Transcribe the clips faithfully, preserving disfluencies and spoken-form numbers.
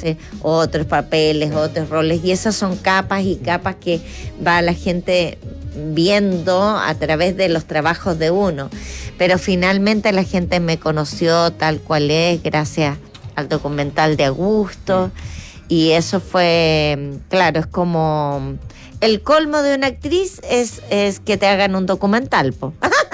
hace otros papeles, otros roles, y esas son capas y capas que va la gente viendo a través de los trabajos de uno. Pero finalmente la gente me conoció tal cual es, gracias al documental de Augusto, y eso fue, claro, es como el colmo de una actriz es, es que te hagan un documental, po.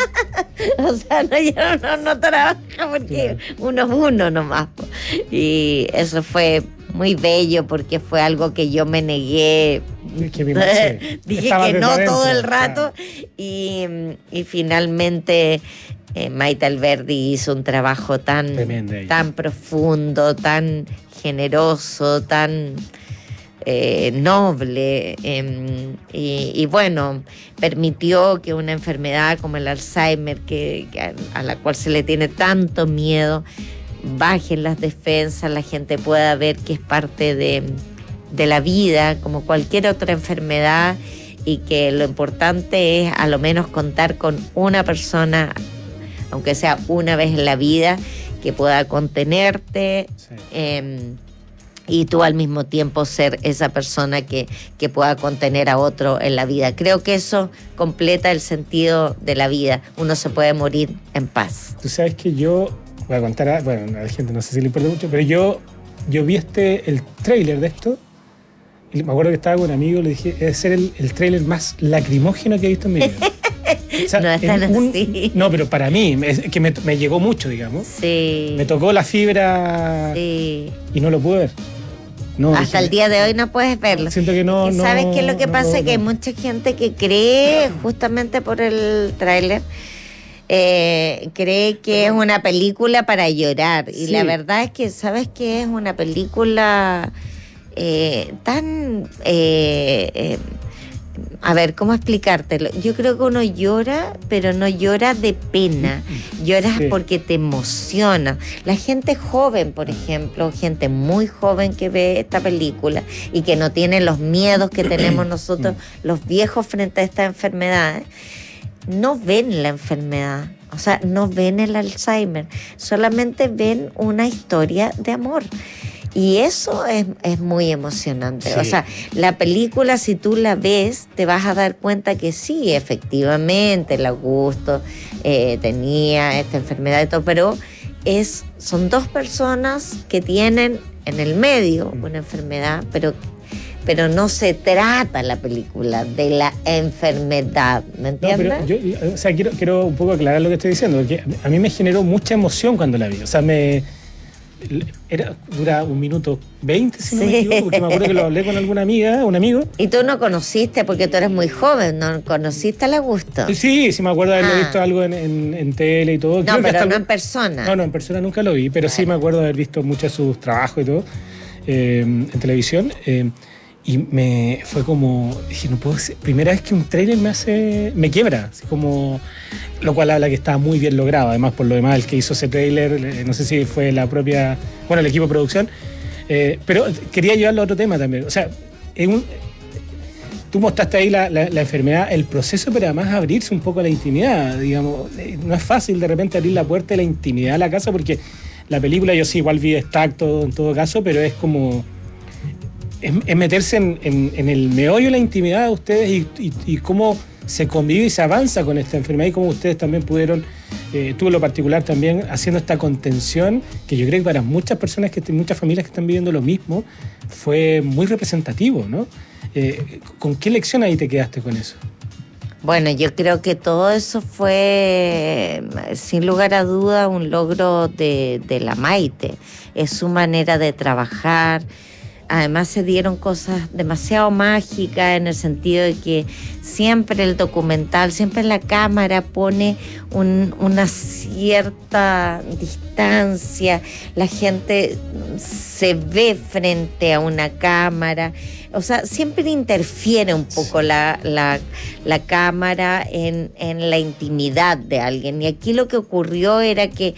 O sea, no, ya no, no trabaja porque uno es uno nomás, po. Y eso fue muy bello porque fue algo que yo me negué. Que mi madre, dije que no todo el rato, claro. y, y finalmente eh, Maite Alberdi hizo un trabajo tan, tan profundo, tan generoso, tan eh, noble, eh, y, y bueno, permitió que una enfermedad como el Alzheimer, que, que a, a la cual se le tiene tanto miedo, bajen las defensas, la gente pueda ver que es parte de, de la vida, como cualquier otra enfermedad, y que lo importante es a lo menos contar con una persona, aunque sea una vez en la vida, que pueda contenerte, sí. eh, y tú al mismo tiempo ser esa persona que, que pueda contener a otro en la vida. Creo que eso completa el sentido de la vida. Uno se puede morir en paz. Tú sabes que yo voy a contar, a, bueno, a la gente no sé si le importa mucho, pero yo, yo vi este, el tráiler de esto, y me acuerdo que estaba con un amigo y le dije, debe ser el, el tráiler más lacrimógeno que he visto en mi vida. O sea, no es tan un, así. No, pero para mí, es que me, me llegó mucho, digamos. Sí. Me tocó la fibra, sí. Y no lo pude ver. No, hasta dije, el día de hoy no puedes verlo. Siento que no. no ¿Sabes qué es lo que no, pasa? No, que hay no. mucha gente que cree, justamente por el tráiler, eh, cree que es una película para llorar. Y sí. La verdad es que, ¿sabes qué? Es una película eh, tan... Eh, eh, a ver, ¿cómo explicártelo? Yo creo que uno llora, pero no llora de pena. Lloras sí. porque te emociona. La gente joven, por ejemplo, gente muy joven que ve esta película y que no tiene los miedos que tenemos nosotros, los viejos, frente a estas enfermedades, no ven la enfermedad. O sea, no ven el Alzheimer. Solamente ven una historia de amor. Y eso es, es muy emocionante. Sí. O sea, la película, si tú la ves, te vas a dar cuenta que sí, efectivamente, el Augusto eh, tenía esta enfermedad y todo, pero es, son dos personas que tienen en el medio una enfermedad, pero, pero no se trata la película de la enfermedad, ¿me entiendes? No, pero yo, o sea, quiero, quiero un poco aclarar lo que estoy diciendo, porque a mí me generó mucha emoción cuando la vi. O sea, me... Era, dura un minuto veinte, si no sí. me equivoco, porque me acuerdo que lo hablé con alguna amiga, un amigo. Y tú no conociste, porque tú eres muy joven, ¿no conociste al Augusto? Sí, sí me acuerdo de haberlo ah. visto algo en, en, en tele y todo. No, Creo pero que hasta no algo... en persona. No, no, en persona nunca lo vi, pero bueno. Sí me acuerdo de haber visto muchos de sus trabajos y todo eh, en televisión. Eh, y me fue como, dije, no puedo ser, primera vez que un trailer me hace, me quiebra, así como, lo cual habla que está muy bien logrado. Además, por lo demás, el que hizo ese trailer, no sé si fue la propia, bueno, el equipo de producción, eh, pero quería llevarlo a otro tema también. O sea, en un, tú mostraste ahí la, la, la enfermedad, el proceso, pero además abrirse un poco a la intimidad, digamos. No es fácil de repente abrir la puerta de la intimidad a la casa, porque la película, yo sí igual vi extracto en todo caso, pero es como... Es, es meterse en, en, en el meollo de la intimidad de ustedes y, y, y cómo se convive y se avanza con esta enfermedad, y cómo ustedes también pudieron, eh, tú en lo particular también, haciendo esta contención, que yo creo que para muchas personas, que muchas familias que están viviendo lo mismo, fue muy representativo, ¿no? Eh, ¿Con qué lección ahí te quedaste con eso? Bueno, yo creo que todo eso fue, sin lugar a duda, un logro de, de la Maite. Es su manera de trabajar. Además se dieron cosas demasiado mágicas, en el sentido de que siempre el documental, siempre la cámara pone un, una cierta distancia, la gente se ve frente a una cámara, o sea, siempre interfiere un poco la, la, la cámara en, en la intimidad de alguien. Y aquí lo que ocurrió era que,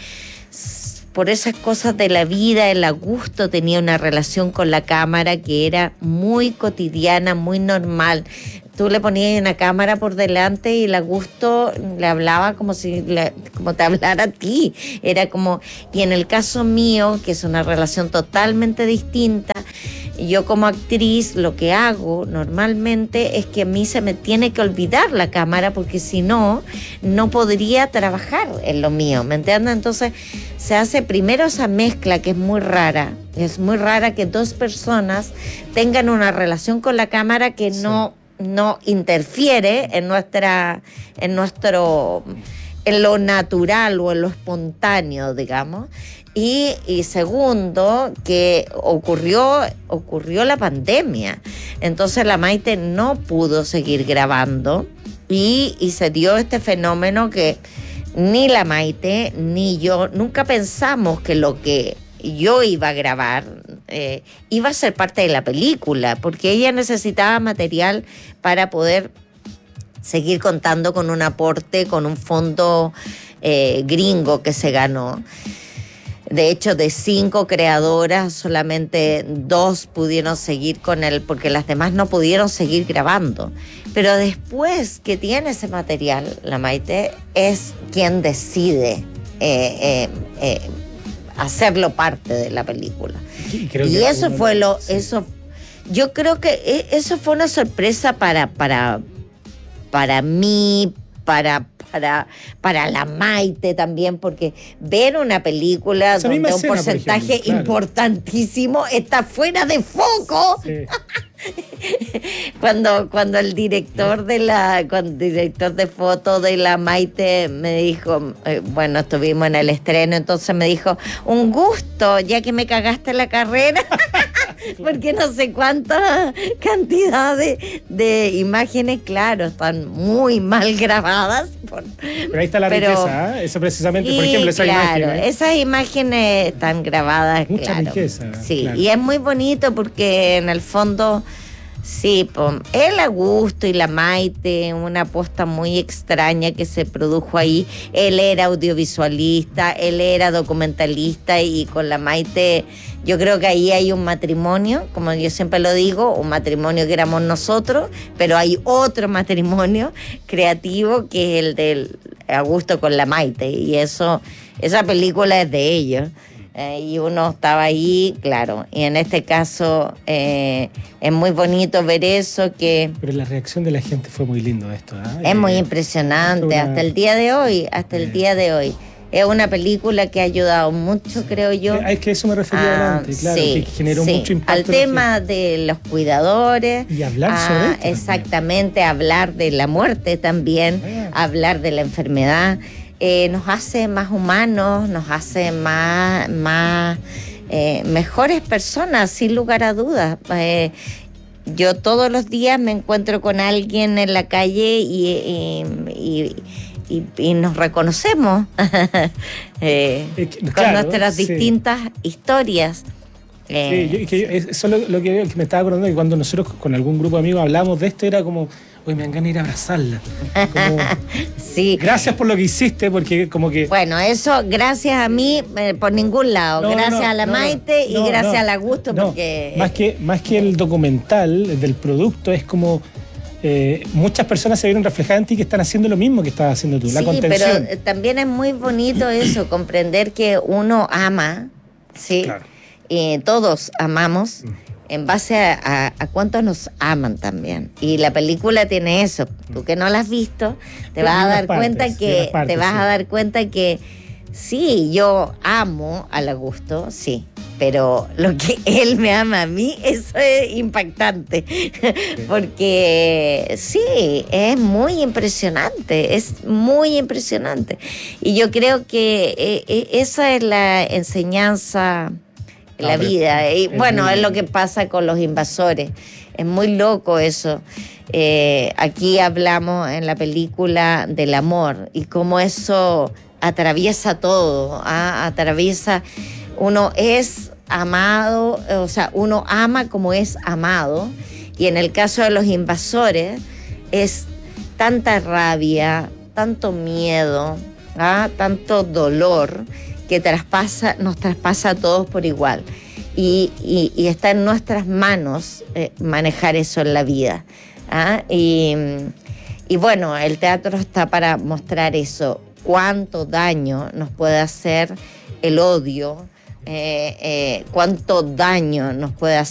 por esas cosas de la vida, el Augusto tenía una relación con la cámara que era muy cotidiana, muy normal. Tú le ponías una cámara por delante y el Augusto le hablaba como si le, como te hablara a ti. Era como, y en el caso mío, que es una relación totalmente distinta, yo como actriz lo que hago normalmente es que a mí se me tiene que olvidar la cámara, porque si no, no podría trabajar en lo mío, ¿me entiendes? Entonces se hace primero esa mezcla que es muy rara, es muy rara que dos personas tengan una relación con la cámara que sí. no, no interfiere en nuestra, en nuestro, en lo natural o en lo espontáneo, digamos. Y, y segundo, que ocurrió, ocurrió la pandemia. Entonces la Maite no pudo seguir grabando y, y se dio este fenómeno que ni la Maite ni yo nunca pensamos que lo que yo iba a grabar eh, iba a ser parte de la película, porque ella necesitaba material para poder seguir contando con un aporte, con un fondo eh, gringo que se ganó. De hecho, de cinco creadoras, solamente dos pudieron seguir con él, porque las demás no pudieron seguir grabando. Pero después que tiene ese material, la Maite es quien decide eh, eh, eh, hacerlo parte de la película. Y, y eso fue lo, sí. eso, yo creo que eso fue una sorpresa para, para, para mí, para Para, para la Maite también, porque ver una película Esa donde un escena, porcentaje ejemplo, claro. importantísimo está fuera de foco. Sí. cuando, cuando el director de la, cuando el director de foto de la Maite me dijo, eh, bueno, estuvimos en el estreno, entonces me dijo, un gusto, ya que me cagaste la carrera. Porque no sé cuánta cantidad de, de imágenes, claro, están muy mal grabadas. Por, pero ahí está la pero, riqueza, ¿eh? Eso precisamente, y, por ejemplo, esa claro, imagen. ¿eh? Esas imágenes están grabadas, mucha claro. riqueza. Sí, claro. Y es muy bonito porque en el fondo, sí, pues, él a gusto y la Maite, una apuesta muy extraña que se produjo ahí. Él era audiovisualista, él era documentalista y con la Maite... Yo creo que ahí hay un matrimonio, como yo siempre lo digo, un matrimonio que éramos nosotros, pero hay otro matrimonio creativo que es el del Augusto con la Maite, y eso, esa película es de ellos. Eh, y uno estaba ahí, claro, y en este caso eh, es muy bonito ver eso que... Pero la reacción de la gente fue muy lindo esto, ¿eh? Es muy impresionante, una... hasta el día de hoy, hasta eh. el día de hoy. Es una película que ha ayudado mucho, sí. creo yo. Es que eso me refería ah, antes, claro, sí, que generó sí. mucho impacto. Al tema de los cuidadores. Y hablar ah, sobre esto. Exactamente, también. Hablar de la muerte también, ah. hablar de la enfermedad. Eh, nos hace más humanos, nos hace más, más eh, mejores personas, sin lugar a dudas. Eh, yo todos los días me encuentro con alguien en la calle y... y, y Y, y nos reconocemos eh, eh, claro, con nuestras sí. distintas historias. Eh, sí, yo, que eso es lo, lo que, que me estaba acordando, que cuando nosotros con algún grupo de amigos hablamos de esto, era como, oye, me dan ganas de ir a abrazarla. Como, sí. Gracias por lo que hiciste, porque como que... Bueno, eso gracias a mí, eh, por ningún lado. No, gracias no, a la no, Maite no, y gracias no, al Augusto, no, porque... Más que, más que el documental del producto, es como... Eh, muchas personas se vieron reflejadas en ti que están haciendo lo mismo que estás haciendo tú, sí, la contención. Pero también es muy bonito eso, comprender que uno ama, ¿sí? Claro. Y todos amamos en base a, a, a cuántos nos aman también. Y la película tiene eso. Tú que no la has visto, te pero vas a dar partes, cuenta que partes, te vas sí. a dar cuenta que sí, yo amo al Augusto, sí. Pero lo que él me ama a mí, eso es impactante. Porque sí, es muy impresionante, es muy impresionante. Y yo creo que eh, esa es la enseñanza en la vida. Y bueno, es lo que pasa con los invasores. Es muy loco eso. Eh, aquí hablamos en la película del amor y cómo eso atraviesa todo, ¿ah? Atraviesa... Uno es amado, o sea, uno ama como es amado, y en el caso de los invasores es tanta rabia, tanto miedo, ¿ah? Tanto dolor que traspasa, nos traspasa a todos por igual. Y, y, y está en nuestras manos eh, manejar eso en la vida. ¿Ah? Y, y bueno, el teatro está para mostrar eso, cuánto daño nos puede hacer el odio, Eh, eh, cuánto daño nos puede hacer